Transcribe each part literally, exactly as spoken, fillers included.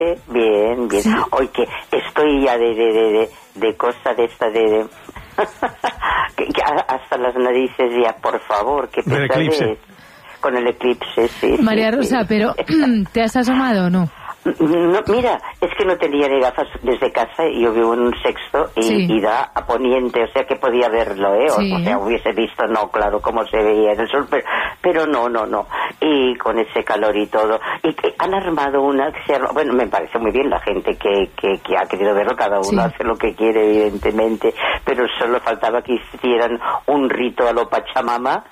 Bien, bien. Sí. Hoy que estoy ya de de de de, de cosa de esta de, de que, que hasta las narices ya, por favor, que pesadez. Con el eclipse, sí. María sí, Rosa, sí. pero ¿te has asomado o no? No, mira, es que no tenía ni gafas desde casa y yo vivo en un sexto y, sí. y da a poniente, o sea que podía verlo, ¿eh? Sí. O, o sea, hubiese visto, no, claro, cómo se veía en el sol, pero, pero no, no, no. Y con ese calor y todo. Y que han armado una que se arma, bueno, me parece muy bien la gente que, que, que ha querido verlo, cada uno sí. hace lo que quiere, evidentemente, pero solo faltaba que hicieran un rito a lo Pachamama.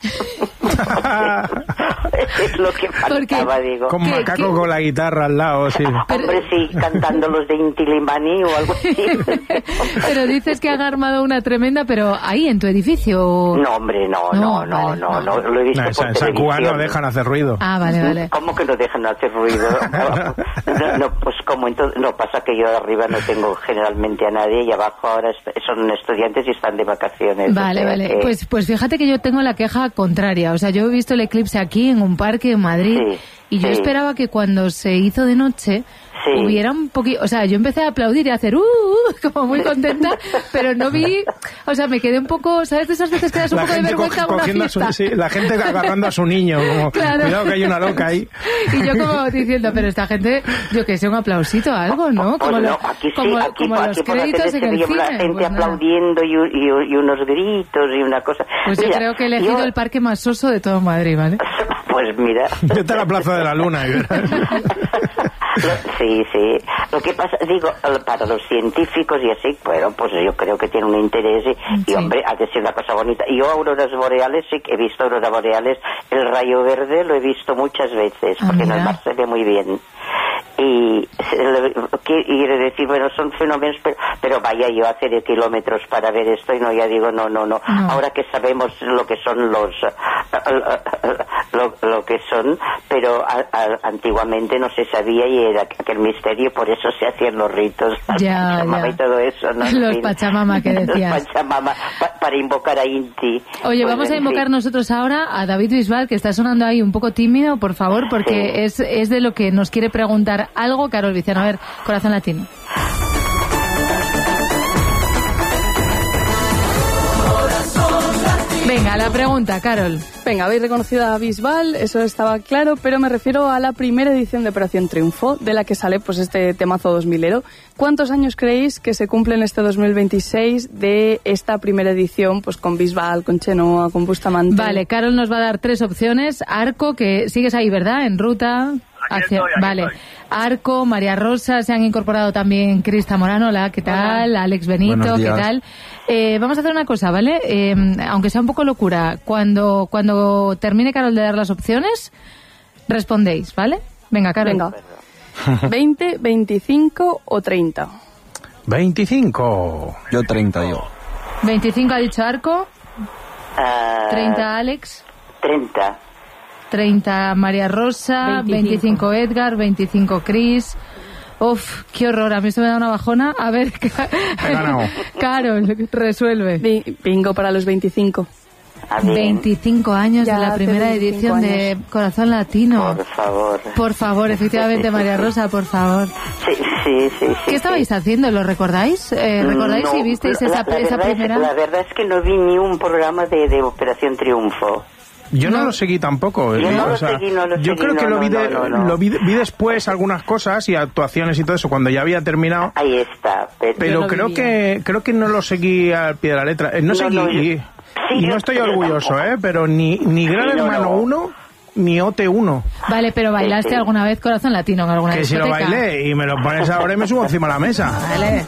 Es lo que faltaba, Porque, digo. Con Macaco con la guitarra al lado, sí. Pero... Hombre, sí, cantando los de Inti Illimani o algo así. Pero dices que han armado una tremenda, pero ahí en tu edificio. No, hombre, no, no, no, no, vale, no, no, no, lo he visto no, por en San Juan no dejan hacer ruido. Ah, vale, vale. ¿Cómo que no dejan hacer ruido? No, no, pues como entonces, no, pasa que yo arriba no tengo generalmente a nadie y abajo ahora son estudiantes y están de vacaciones. Vale, o sea, vale. Que... Pues, pues fíjate que yo tengo la queja contraria. O sea, yo he visto el eclipse aquí en un parque en Madrid sí, y yo sí. esperaba que cuando se hizo de noche sí. hubiera un poquito, o sea, yo empecé a aplaudir y a hacer uh, uh como muy contenta, pero no vi, o sea, me quedé un poco, ¿sabes? De esas veces que das un la poco de vergüenza co- a una fiesta. A su, sí, la gente agarrando a su niño, como, claro. Cuidado que hay una loca ahí. Y yo como diciendo, pero esta gente, yo que sé, un aplausito, algo, ¿no? Como, pues lo, no, aquí sí, como, aquí, como aquí los por créditos en el cine. La gente pues aplaudiendo y, y, y unos gritos y una cosa. Pues mira, yo creo que he elegido yo... el parque más soso de todo Madrid, ¿vale? Pues mira. Vete a la Plaza de la Luna y verás. Sí, sí. Lo que pasa, digo, para los científicos y así, bueno, pues yo creo que tiene un interés y, y hombre, ha de ser una cosa bonita. Yo auroras boreales, sí que he visto auroras boreales, el rayo verde lo he visto muchas veces, ah, porque mira. en el mar se ve muy bien. Y quiere decir, bueno, son fenómenos, pero, pero vaya yo a hacer kilómetros para ver esto y no, ya digo, no, no, no. no. Ahora que sabemos lo que son los, lo, lo que son, pero a, a, antiguamente no se sabía y era aquel misterio, por eso se hacían los ritos, ya, Pachamama ya. y todo eso, ¿no? Los Pachamama que decías. Los Pachamama, pa, para invocar a Inti. Oye, pues, vamos a invocar sí. nosotros ahora a David Bisbal, que está sonando ahí un poco tímido, por favor, porque sí. es, es de lo que nos quiere preguntar algo Carol Viciano. A ver, Corazón Latino. Venga, la pregunta, Carol. Venga, habéis reconocido a Bisbal, eso estaba claro, pero me refiero a la primera edición de Operación Triunfo, de la que sale pues este temazo dos milero. ¿Cuántos años creéis que se cumplen este dos mil veintiséis de esta primera edición, pues con Bisbal, con Chenoa, con Bustamante? Vale, Carol nos va a dar tres opciones. Arco, que sigues ahí, ¿verdad? En ruta... Hacia, estoy, vale, estoy. Arco, María Rosa, se han incorporado también Crista Morano, hola, ¿qué tal? Hola. Alex Benito, ¿qué tal? Eh, vamos a hacer una cosa, ¿vale? Eh, aunque sea un poco locura, cuando cuando termine Carol de dar las opciones, respondéis, ¿vale? Venga, Carol. Venga. veinte, veinticinco o treinta. veinticinco. Yo treinta, yo. veinticinco ha dicho Arco. Uh, treinta Alex. treinta. treinta María Rosa, veinticinco, veinticinco Edgar, veinticinco Cris. Uf, qué horror, a mí se me da una bajona. A ver, Carol, resuelve. Bingo para los veinticinco. veinticinco años ya de la primera edición años. de Corazón Latino. Por favor. Por favor, efectivamente, María Rosa, por favor. Sí, sí, sí. ¿Qué sí, estabais sí. haciendo? ¿Lo recordáis? Eh, ¿Recordáis no, si visteis esa, la, la esa primera? Es, la verdad es que no vi ni un programa de, de Operación Triunfo. Yo no, no lo seguí tampoco. Yo, ¿eh? no o lo sea, seguí, no lo yo seguí, creo que no, lo, vi, de, no, no, no. lo vi, vi después algunas cosas y actuaciones y todo eso cuando ya había terminado. Ahí está. Pero, pero creo vivía. que creo que no lo seguí al pie de la letra. No, no seguí no, yo, y, sí, y no estoy orgulloso, ¿eh? Pero ni, ni Gran sí, no, Hermano uno ni O T uno. Vale, pero ¿bailaste sí, sí. alguna vez Corazón Latino en alguna que discoteca? Que si lo bailé y me lo pones ahora y me subo encima de la mesa. Vale.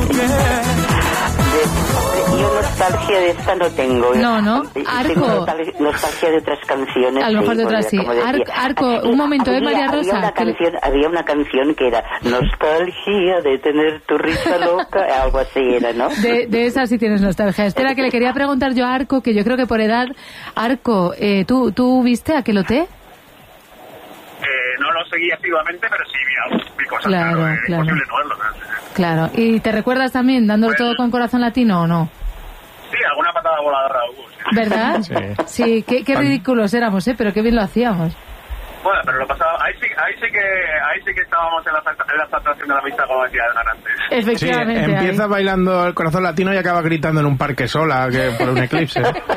Yo nostalgia de esta no tengo. No, no. Arco. Tengo nostalgia de otras canciones. A lo mejor de otras sí. Ar Arco, Así, un momento, ¿eh, María Rosa? Había una, canción, había una canción que era nostalgia de tener tu risa loca, algo así era, ¿no? De, de esa sí tienes nostalgia. Espera, que le quería preguntar yo a Arco, que yo creo que por edad... Arco, eh, ¿tú, ¿tú viste Aquelote? Eh, no lo seguí asiduamente, pero sí vi, algo, vi cosas. Claro, claro, claro. Es imposible no verlo. Claro. ¿Y te recuerdas también dándolo pues, todo con Corazón Latino o no? Sí, alguna patada voladora hubo. Sí. ¿Verdad? Sí. Sí, qué, qué ridículos éramos, ¿eh? Pero qué bien lo hacíamos. Bueno, pero lo pasado, ahí sí, ahí sí que, ahí sí que estábamos en la, en la saturación de la vista, como decía Edgar antes. Efectivamente. Sí, empieza ahí. bailando el corazón latino y acaba gritando en un parque sola que por un eclipse.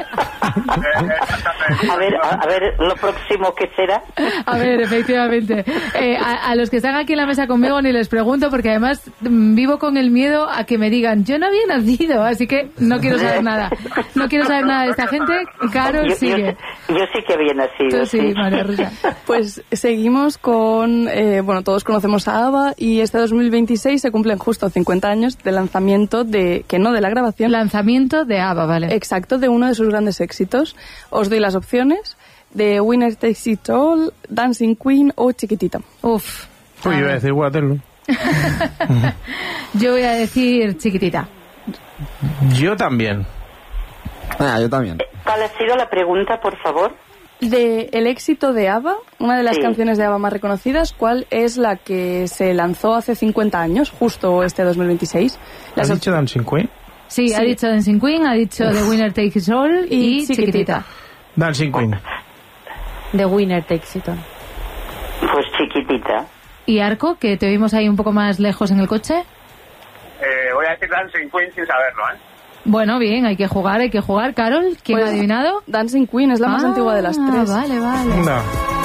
A ver, a, a ver, lo próximo que será. A ver, efectivamente. Eh, a, a los que están aquí en la mesa conmigo ni les pregunto, porque además mm, vivo con el miedo a que me digan, yo no había nacido, así que no quiero saber nada. No quiero saber nada de esta gente. Carol yo, sigue. Yo, yo sí que había nacido. Tú sí, sí. María Rosa. Pues seguimos con, eh, bueno, todos conocemos a ABBA y este dos mil veintiséis se cumplen justo cincuenta años del lanzamiento de, que no de la grabación. Lanzamiento de ABBA, vale. Exacto, de uno de sus grandes éxitos. Os doy las opciones de Winner Takes It All, Dancing Queen o Chiquitita. Uf. Pues yo iba a decir Waterloo. Yo voy a decir Chiquitita. Yo también. Ah, yo también. ¿Cuál ha sido la pregunta, por favor? De el éxito de ABBA, una de las sí. canciones de ABBA más reconocidas, ¿cuál es la que se lanzó hace cincuenta años, justo este dos mil veintiséis? ¿Has dicho Dancing Queen? Sí, sí, ha dicho Dancing Queen, ha dicho The Winner Takes It All y, y Chiquitita. Chiquitita. Dancing Queen. The Winner Takes It All. Pues Chiquitita. ¿Y Arco, que te vimos ahí un poco más lejos en el coche? Eh, voy a decir Dancing Queen sin saberlo, ¿eh? Bueno, bien, hay que jugar, hay que jugar. Carol, ¿quién pues, ha adivinado? Dancing Queen es la más ah, antigua de las tres. Vale, vale. No.